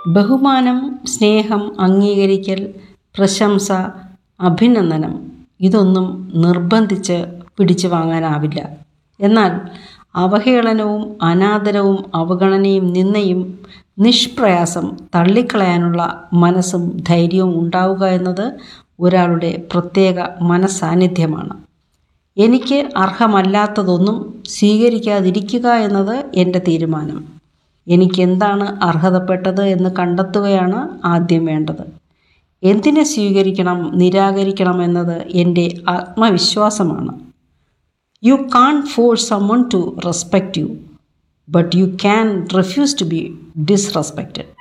ബഹുമാനം, സ്നേഹം, അംഗീകരിക്കൽ, പ്രശംസ, അഭിനന്ദനം ഇതൊന്നും നിർബന്ധിച്ച് പിടിച്ചു വാങ്ങാനാവില്ല. എന്നാൽ അവഹേളനവും അനാദരവും അവഗണനയും നിന്ദയും നിഷ്പ്രയാസം തള്ളിക്കളയാനുള്ള മനസ്സും ധൈര്യവും ഉണ്ടാവുക എന്നത് ഒരാളുടെ പ്രത്യേക മനസ്സാന്നിധ്യമാണ്. എനിക്ക് അർഹമല്ലാത്തതൊന്നും സ്വീകരിക്കാതിരിക്കുക എന്നത് എൻ്റെ തീരുമാനം. എനിക്കെന്താണ് അർഹതപ്പെട്ടത് എന്ന് കണ്ടെത്തുകയാണ് ആദ്യം വേണ്ടത്. എന്തിനെ സ്വീകരിക്കണം, നിരാകരിക്കണം എന്നത് എൻ്റെ ആത്മവിശ്വാസമാണ്. You can't force someone to respect you, but you can refuse to be disrespected.